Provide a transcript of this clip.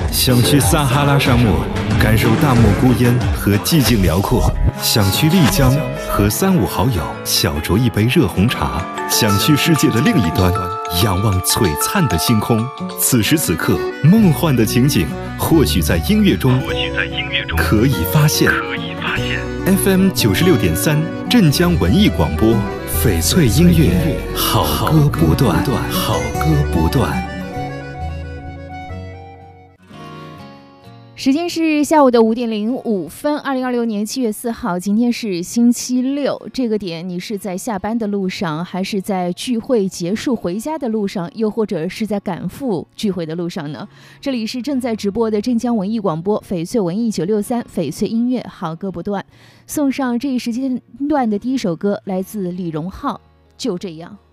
想去撒哈拉沙漠，感受大漠孤烟和寂静辽阔；想去丽江，和3、5好友小酌一杯热红茶；想去世界的另一端，仰望璀璨的星空。此时此刻，梦幻的情景或许在音乐中可以发现。FM 96.3镇江文艺广播，翡翠音乐，好歌不断，好歌不断。 时间是下午的5点05分，2026年7月4号，今天是星期六。这个点你是在下班的路上，还是在聚会结束回家的路上，又或者是在赶赴聚会的路上呢？这里是正在直播的镇江文艺广播，翡翠文艺963，翡翠音乐，好歌不断。送上这一时间段的第一首歌，来自李荣浩，就这样。